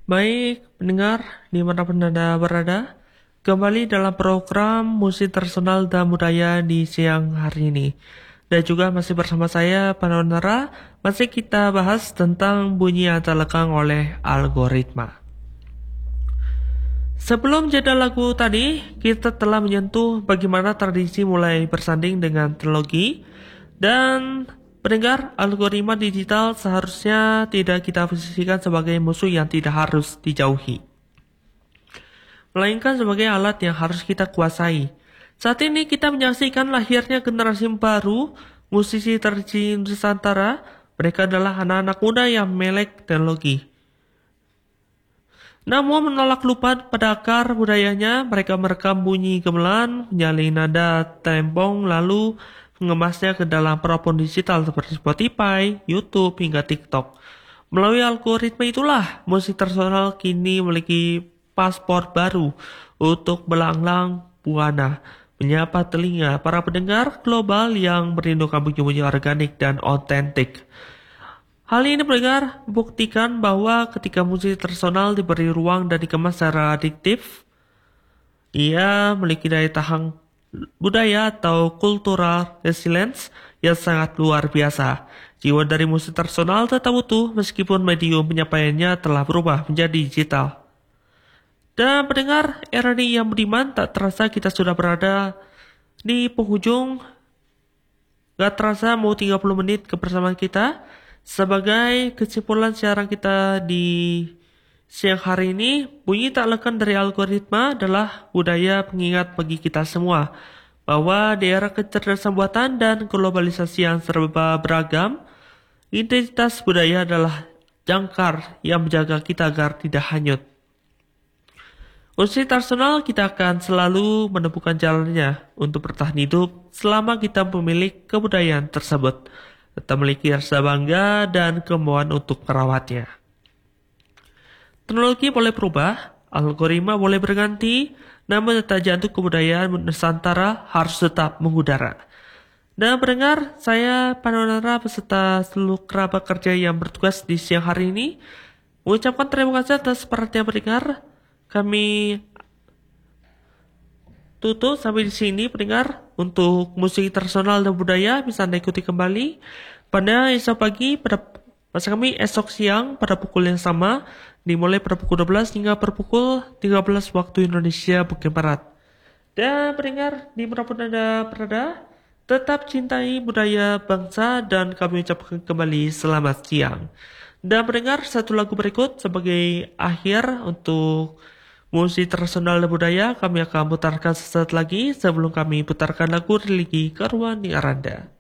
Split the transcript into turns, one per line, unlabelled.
Baik, pendengar dimanapun Anda berada, kembali dalam program Musik Tradisional dan Budaya di siang hari ini. Dan juga masih bersama saya, Panonara, masih kita bahas tentang bunyi yang terlekang oleh algoritma. Sebelum jeda lagu tadi, kita telah menyentuh bagaimana tradisi mulai bersanding dengan teknologi dan pendengar algoritma digital seharusnya tidak kita posisikan sebagai musuh yang tidak harus dijauhi, melainkan sebagai alat yang harus kita kuasai. Saat ini kita menyaksikan lahirnya generasi baru musisi tradisi Nusantara. Mereka adalah anak-anak muda yang melek teknologi. Namun menolak lupa pada akar budayanya, mereka merekam bunyi gamelan, menyalin nada tempong, lalu mengemasnya ke dalam platform digital seperti Spotify, YouTube, hingga TikTok. Melalui algoritma itulah, musik tradisional kini memiliki paspor baru untuk belanglang buana, menyapa telinga para pendengar global yang merindukan bunyi-bunyi organik dan otentik. Hal ini pendengar membuktikan bahwa ketika musik tradisional diberi ruang dan dikemas secara adiktif, ia memiliki daya tahan budaya atau cultural resilience yang sangat luar biasa. Jiwa dari musik tradisional tetap utuh meskipun medium penyampaiannya telah berubah menjadi digital. Dan pendengar, era ini yang budiman, tak terasa kita sudah berada di penghujung. Gak terasa mau 30 menit kebersamaan kita. Sebagai kesimpulan siaran kita di siang hari ini, bunyi tak lekang dari algoritma adalah budaya pengingat bagi kita semua bahwa di era kecerdasan buatan dan globalisasi yang serba beragam, identitas budaya adalah jangkar yang menjaga kita agar tidak hanyut. Musik tradisional kita akan selalu menemukan jalannya untuk bertahan hidup selama kita memilih kebudayaan tersebut. Tetap memiliki rasa bangga dan kemauan untuk merawatnya. Teknologi boleh berubah, algoritma boleh berganti, namun detak jantung kebudayaan Nusantara harus tetap mengudara. Dan pendengar, saya Panonara beserta seluruh kerabat kerja yang bertugas di siang hari ini mengucapkan terima kasih atas perhatian pendengar. Kami tutup sampai di sini pendengar. Untuk musik tradisional dan budaya bisa Anda ikuti kembali pada esok pagi pada masa kami esok siang pada pukul yang sama, dimulai pada pukul 12 hingga pada pukul 13 waktu Indonesia bagian Barat. Dan pendengar dimanapun Anda berada, tetap cintai budaya bangsa dan kami ucapkan kembali selamat siang. Dan pendengar, satu lagu berikut sebagai akhir untuk musik tradisional dan budaya kami akan putarkan sesaat lagi sebelum kami putarkan lagu religi Karuan di Aranda.